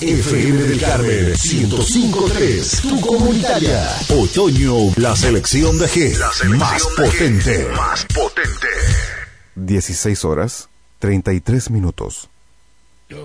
FM del Carmen 105.3, tu comunitaria. Otoño, la selección de G más potente. 16 horas 33 minutos.